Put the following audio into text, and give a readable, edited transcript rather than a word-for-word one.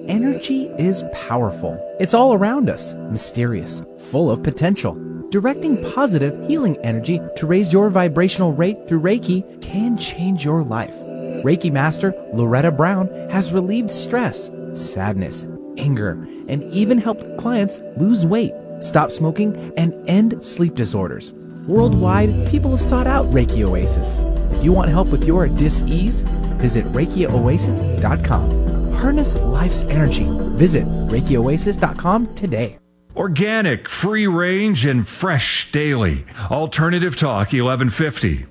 energy is powerful. It's all around us, mysterious, full of potential. Directing positive, healing energy to raise your vibrational rate through Reiki can change your life. Reiki Master Loretta Brown has relieved stress, sadness, anger, and even helped clients lose weight, stop smoking, and end sleep disorders. Worldwide, people have sought out Reiki Oasis. If you want help with your dis-ease, visit ReikiOasis.com. Harness life's energy. Visit ReikiOasis.com today. Organic, free range, and fresh daily. Alternative Talk 1150.